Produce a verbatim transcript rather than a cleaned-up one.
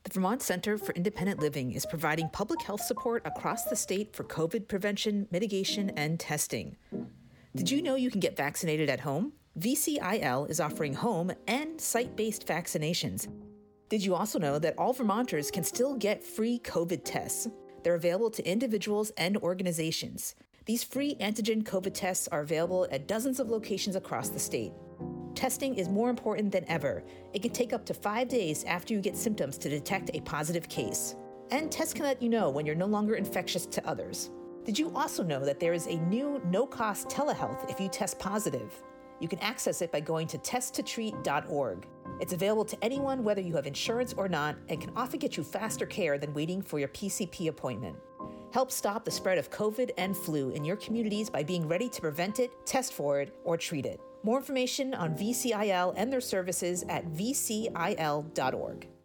The Vermont Center for Independent Living is providing public health support across the state for COVID prevention, mitigation, and testing. Did you know you can get vaccinated at home? V C I L is offering home and site-based vaccinations. Did you also know that all Vermonters can still get free COVID tests? They're available to individuals and organizations. These free antigen COVID tests are available at dozens of locations across the state. Testing is more important than ever. It can take up to five days after you get symptoms to detect a positive case. And tests can let you know when you're no longer infectious to others. Did you also know that there is a new no-cost telehealth if you test positive? You can access it by going to test to treat dot org. It's available to anyone whether you have insurance or not and can often get you faster care than waiting for your P C P appointment. Help stop the spread of COVID and flu in your communities by being ready to prevent it, test for it, or treat it. More information on V C I L and their services at V C I L dot org.